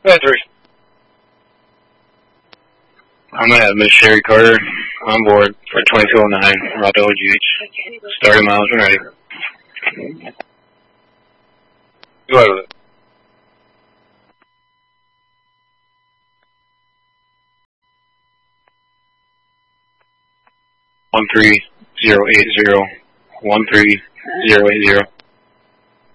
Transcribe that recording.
That's right. I'm going to have Miss Sherry Carter on board for 2209, Rockwell GH. Starting miles when ready. Go ahead with it. One 3080 13 080.